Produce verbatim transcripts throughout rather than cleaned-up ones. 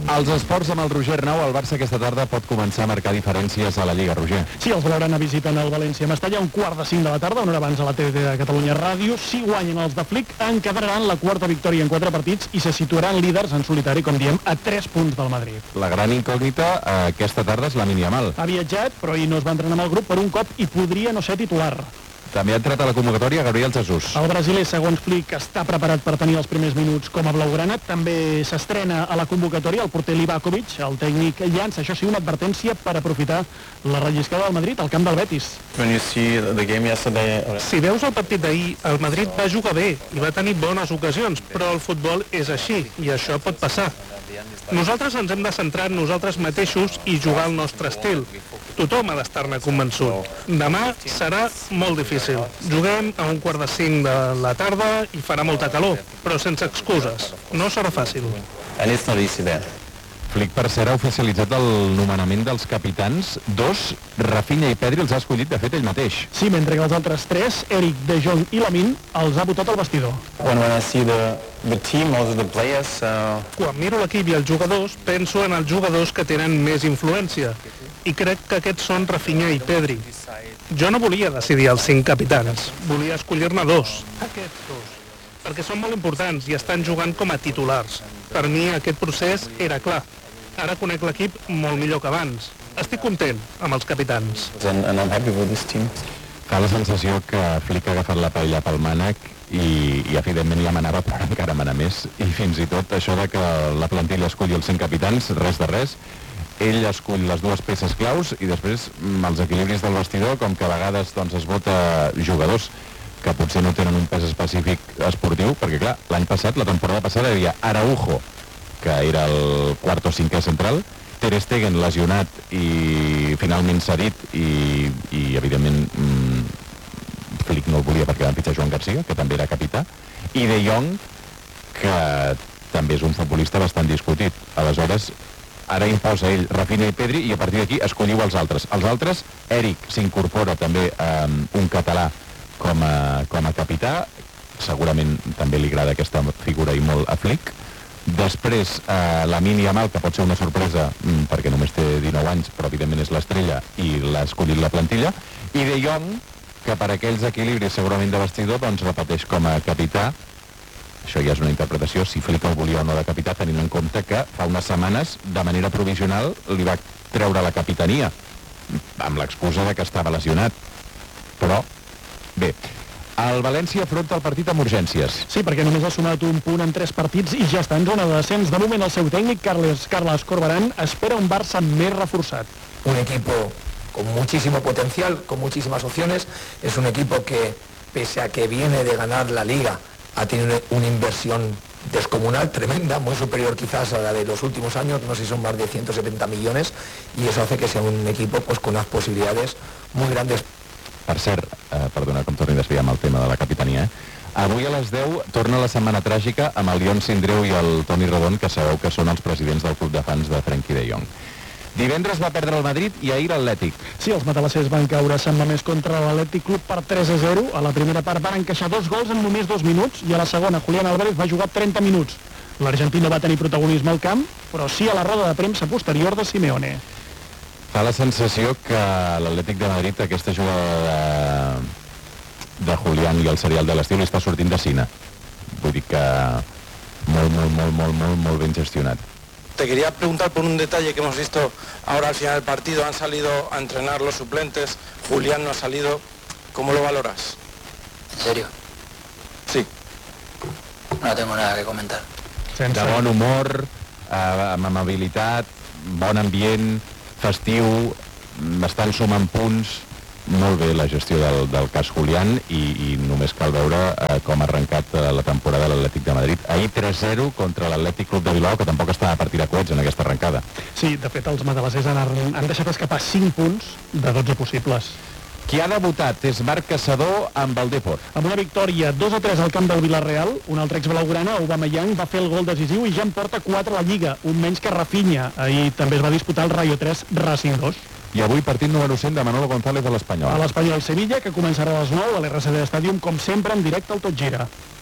Els esports amb el Roger Arnau. El Barça aquesta tarda pot començar a marcar diferències a la Lliga, Roger. Sí, els Blaugrana visiten el València Mestalla un quart de cinc de la tarda, una hora abans a la T V de Catalunya Ràdio. Si guanyen els de Flick, encadenaran la quarta victòria en quatre partits i se situaran líders en solitari, com diem, a tres punts del Madrid. La gran incògnita eh, aquesta tarda és Lamine Yamal. Ha viatjat, però ahir no es va entrenar amb el grup per un cop i podria no ser titular. També ha entrat a la convocatòria Gabriel Jesús. El brasiler, segons Flick, està preparat per tenir els primers minuts com a blaugrana. També s'estrena a la convocatòria el porter Livakovic. El tècnic llança, això sí, una advertència per aprofitar la relliscada del Madrid al camp del Betis. Si veus el partit d'ahir, el Madrid va jugar bé i va tenir bones ocasions, però el futbol és així i això pot passar. Nosaltres ens hem de centrar en nosaltres mateixos i jugar al nostre estil. Tothom ha d'estar-ne convençut. Demà serà molt difícil. Juguem a un quart de cinc de la tarda i farà molta calor, però sense excuses. No serà fàcil. Flick, per cert, ha oficialitzat el nomenament dels capitans. Dos, Rafinha i Pedri, els ha escollit, de fet, ell mateix. Sí, mentre que els altres tres, Eric, De Jong i Lamine, els ha votat al vestidor. Quan miro l'equip i els jugadors, penso en els jugadors que tenen més influència. I crec que aquests són Rafinha i Pedri. Jo no volia decidir els cinc capitans, volia escollir-ne dos. Aquests dos. Perquè són molt importants i estan jugant com a titulars. Per mi aquest procés era clar. Ara conec l'equip molt millor que abans. Estic content amb els capitans. Fa la sensació que Flick ha agafat la paella pel mànec i, i evidentment ja manava, però encara mana més. I fins i tot això de que la plantilla escolli els cinc capitans, res de res. Ell escull les dues peces claus i després els equilibris del vestidor, com que a vegades doncs, es vota jugadors que potser no tenen un pes específic esportiu, perquè clar, l'any passat, la temporada passada, hi havia Araujo, que era el quart o cinquè central, Ter Stegen lesionat i finalment cedit i, i evidentment mmm, Flick no el volia perquè van pitjar Joan Garcia, que també era capità, i De Jong, que també és un futbolista bastant discutit. Aleshores, ara imposa ell Rafinha i Pedri i a partir d'aquí escolliu els altres. Els altres, Eric s'incorpora també eh, un català com a, com a capità, segurament també li agrada aquesta figura i molt a Flick. Després eh, Lamine Yamal, que pot ser una sorpresa mm, perquè només té dinou anys, però evidentment és l'estrella i l'ha escollit la plantilla, i De Jong, que per aquells equilibris segurament de vestidor doncs repeteix com a capità. Això ja és una interpretació, si Flick el volia o no de capità, tenint en compte que fa unes setmanes, de manera provisional, li va treure la capitania, amb l'excusa de que estava lesionat. Però, bé, el València afronta el partit amb urgències. Sí, perquè només ha sumat un punt en tres partits i ja està en zona de descens. De moment el seu tècnic, Carles, Carles Corberán, espera un Barça més reforçat. Un equipo con muchísimo potencial, con muchísimas opciones. Es un equipo que, pese a que viene de ganar la Liga, ha tenido una inversión descomunal, tremenda, muy superior quizás a la de los últimos años, no sé si son más de ciento setenta millones, y eso hace que sea un equipo pues, con unas posibilidades muy grandes. Per cert, eh, perdona com torni a desviar amb el tema de la capitania, eh? Avui a les deu torna la setmana tràgica amb el Lion Sindreu i el Toni Rodon, que sabeu que són els presidents del club de fans de Frenkie de Jong. Divendres va perdre el Madrid i ahir l'Atlètic. Sí, els matalassers van caure a Sant Mamés contra l'Atlètic Club per tres a zero. A la primera part van encaixar dos gols en només dos minuts i a la segona Julián Álvarez va jugar trenta minuts. L'Argentí no va tenir protagonisme al camp, però sí a la roda de premsa posterior de Simeone. Fa la sensació que l'Atlètic de Madrid, aquesta jugada de, de Julián i el serial de l'estiu, li està sortint de cine. Vull dir que molt, molt, molt, molt, molt, molt ben gestionat. Te quería preguntar por un detalle que hemos visto ahora al final del partido. Han salido a entrenar los suplentes, Julián no ha salido. ¿Cómo lo valoras? ¿En serio? Sí. No tengo nada que comentar. De bon humor, eh, amb amabilitat, bon ambient, festiu, estan sumant punts, molt bé la gestió del, del cas Julián i, i només cal veure eh, com ha arrencat eh, la temporada de l'Atlètic de Madrid. Ahir tres a zero contra l'Atlètic Club de Bilbao, que tampoc estava a partir de coets en aquesta arrencada. Sí, de fet els matalassers han, han deixat escapar cinc punts de dotze possibles. Qui ha debutat és Marc Caçador amb el Depor. Amb una victòria dos a tres al camp del Villarreal, un altre ex-blaugrana, Aubameyang, va fer el gol decisiu i ja en porta quatre a la Lliga, un menys que Rafinha. Ahir també es va disputar el Rayo tres, Racing dos. I avui partit número cent de Manolo González a l'Espanyol. A l'Espanyol Sevilla, que començarà a les nou a l'R C D Stadium, com sempre, en directe al Tot Gira.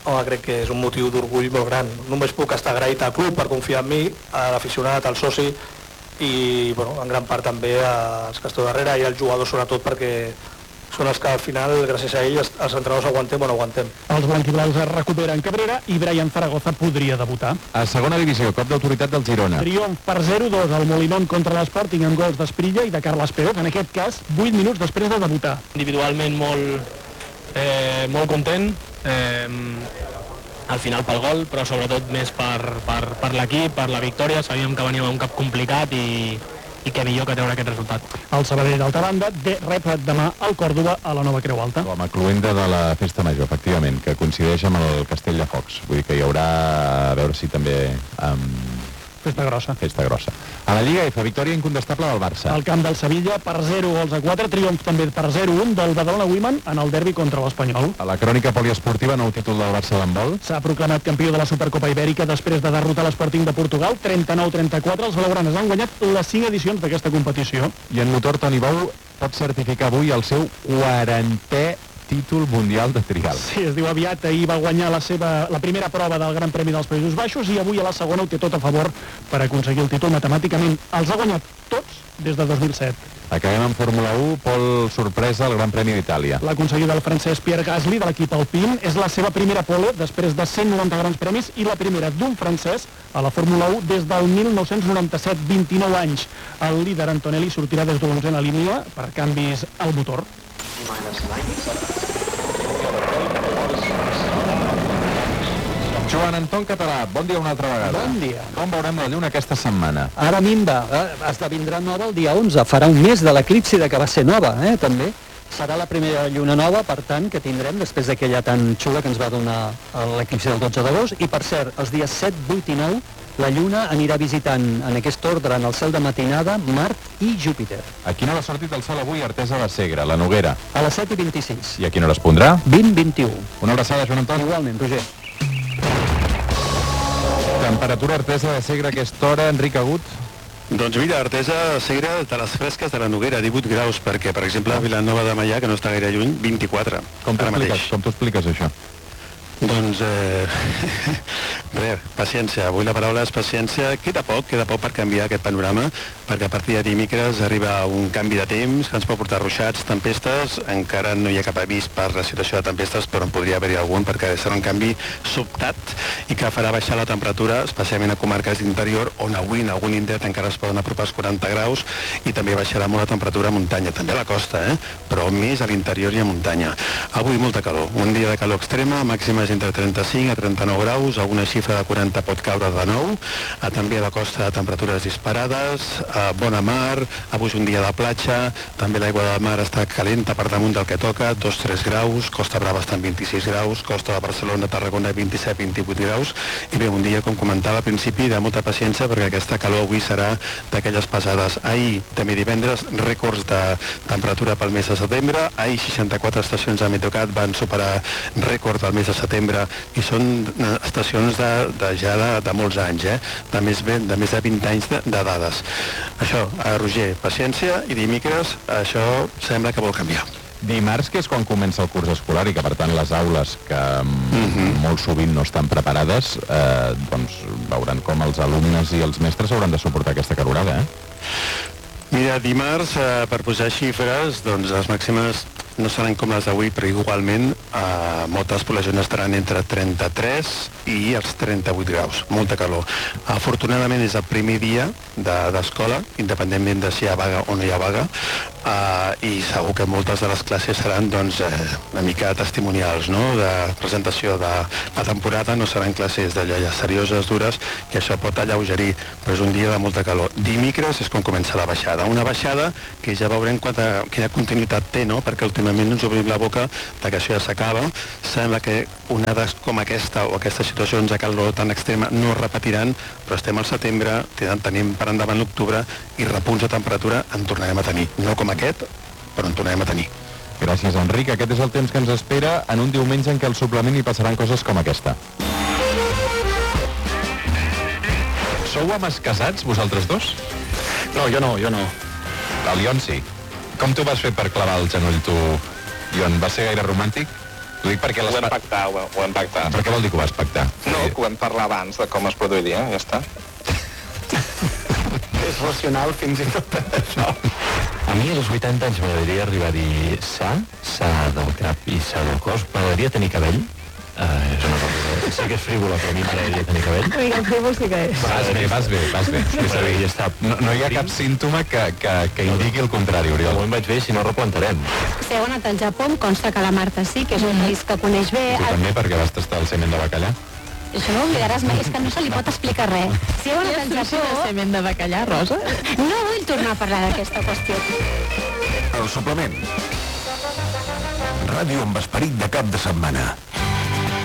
home, crec que és un motiu d'orgull molt gran. Només puc estar agraït al club per confiar en mi, a l'aficionat, al soci i bueno, en gran part també als que estou darrere i als jugadors sobretot, perquè són els que al final, gràcies a ells, els entrenadors aguantem o no aguantem. Els blanquiblaus es recuperen Cabrera i Brian Zaragoza podria debutar. A segona divisió, cop d'autoritat del Girona. Triomf per zero dos al Molinón contra l'Sporting amb gols d'Esprilla i de Carles Pérez, en aquest cas vuit minuts després de debutar. Individualment molt, eh, molt content, eh, al final pel gol, però sobretot més per, per, per l'equip, per la victòria. Sabíem que veníem a un cap complicat i, i que millor que treure aquest resultat. El Sabadell, d'altra banda, de rep demà al Còrdova a la nova Creu Alta. Com a cluenda de la Festa Major, efectivament, que coincideix amb el Castell de Focs. Vull dir que hi haurà, a veure si també... Um... Festa grossa. Festa grossa. A la Lliga F, victòria incontestable del Barça. Al camp del Sevilla, per zero gols a quatre, triomf també per zero un del Badalona Women en el derbi contra l'Espanyol. A la crònica poliesportiva, nou títol del Barça d'handbol. S'ha proclamat campió de la Supercopa Ibèrica després de derrotar l'Sporting de Portugal, trenta-nou a trenta-quatre. Els blaugranes han guanyat les cinc edicions d'aquesta competició. I en motor, Toni Bou pot certificar avui el seu quarantè títol mundial de trial. Sí, es diu aviat, ahir va guanyar la seva la primera prova del Gran Premi dels Països Baixos i avui a la segona ho té tot a favor per aconseguir el títol matemàticament. Els ha guanyat tots des de dos mil set. Acabem en Fórmula u, Pol sorpresa al Gran Premi d'Itàlia. L'aconseguida del francès Pierre Gasly de l'equip Alpine és la seva primera pole després de cent noranta grans premis i la primera d'un francès a la Fórmula u des del mil nou-cents noranta-set, vint-i-nou anys. El líder Antonelli sortirà des de l'onzena línia per canvis al motor. Joan Anton Català, bon dia una altra vegada. Bon dia. Com veurem la lluna aquesta setmana? Ara minva, eh, esdevindrà nova el dia onze, farà un mes de l'eclipsi de que va ser nova, eh, també. Serà la primera lluna nova, per tant, que tindrem després d'aquella tan xula que ens va donar l'eclipsi del dotze d'agost. I, per cert, els dies set, vuit i nou, la lluna anirà visitant en aquest ordre en el cel de matinada Mart i Júpiter. A quina hora ha sortit el sol avui a Artesa de Segre, la Noguera? A les set i vint-i-sis. I a quina hora es pondrà? vint vint-i-u. Una abraçada, Joan Anton. Igualment, Roger. Temperatura Artesa de Segre a aquesta hora, Enric Agut? Doncs mira, Artesa, Segre, de les fresques de la Noguera, divuit graus, perquè, per exemple, a Vilanova de Meià, que no està gaire lluny, vint-i-quatre. Com t'ho expliques, com t'ho expliques, això? Doncs, eh... res, paciència. Avui la paraula és paciència. Queda poc, queda poc per canviar aquest panorama, perquè a partir de dimecres arriba un canvi de temps que ens pot portar ruixats, tempestes. Encara no hi ha cap avís per la situació de tempestes, però en podria haver-hi algun, perquè serà un canvi sobtat i que farà baixar la temperatura, especialment a comarques d'interior, on avui en algun indret encara es poden apropar als quaranta graus, i també baixarà molt la temperatura a muntanya, també a la costa, eh? Però més a l'interior i a muntanya. Avui molta calor, un dia de calor extrema, màximes entre trenta-cinc a trenta-nou graus, alguna xifra de quaranta pot caure de nou, a, també a la costa temperatures disparades, a bona mar, avui és un dia de platja, també l'aigua de mar està calenta per damunt del que toca, dos a tres graus, Costa Brava està en vint-i-sis graus, Costa de Barcelona, Tarragona vint-i-set a vint-i-vuit graus, i bé, un dia, com comentava al principi, de molta paciència, perquè aquesta calor avui serà d'aquelles pesades. Ahir, també divendres, rècords de temperatura pel mes de setembre, ahir seixanta-quatre estacions de Meteocat van superar rècord del mes de setembre, i són estacions de, de ja de, de molts anys, eh? de, més, de més de vint anys de, de dades. Això, a Roger, paciència, i dimecres això sembla que vol canviar. Dimarts, que és quan comença el curs escolar i que, per tant, les aules que mm-hmm. molt sovint no estan preparades, eh, doncs veuran com els alumnes i els mestres hauran de suportar aquesta calorada, eh? Mira, dimarts, eh, per posar xifres, doncs les màximes no seran com les d'avui, però igualment eh, moltes poblacions estaran entre trenta-tres i els trenta-vuit graus, molta calor. Afortunadament és el primer dia d'escola, de, independentment de si hi ha vaga o no hi ha vaga, eh, i segur que moltes de les classes seran doncs, eh, una mica testimonials, no?, de presentació de la temporada, no seran classes d'allò ja serioses, dures, i això pot alleugerir, però és un dia de molta calor. Dimecres és quan comença la baixada, una baixada que ja veurem quanta, quina continuïtat té, no?, perquè últimament ens obrim la boca de que això ja s'acaba. Sembla que onades com aquesta o aquestes situacions de calor tan extrema no es repetiran, però estem al setembre, tenim per endavant l'octubre i repunts de temperatura en tornarem a tenir. No com aquest, però en tornarem a tenir. Gràcies, Enric. Aquest és el temps que ens espera en un diumenge en què al suplement hi passaran coses com aquesta. Sou homes casats, vosaltres dos? No, jo no, jo no. El Ion sí. Com t'ho vas fer per clavar el genoll, tu, Ion? Va ser gaire romàntic? Ho dic perquè... Ho vam pactar, ho, ho vam pactar. Però què vol dir que ho vas pactar? No, que ho vam parlar abans de com es produiria, ja està. És racional fins i tot això. A mi als vuitanta anys m'agradaria arribar a dir sa, sa del cap i sa del cos. M'agradaria tenir cabell. Uh, és una cosa... Sé que és frívola, però a mi m'agradaria tenir cabell. Vinga, el frívol sí que és. Vas bé, vas bé, vas bé. És a dir, ja està. No, no hi ha cap símptoma que, que, que indiqui el contrari, Oriol. No em vaig bé, si no replantarem. Si heu anat al Japó, em consta que la Marta sí, que és un país que coneix bé. Tu també, perquè vas tastar el semen de bacallà? Això no ho oblidaràs mai, és que no se li pot explicar res. Si heu anat al Japó... el semen de bacallà, Rosa? No vull tornar a parlar d'aquesta qüestió. El suplement. Ràdio amb esperit de cap de setmana.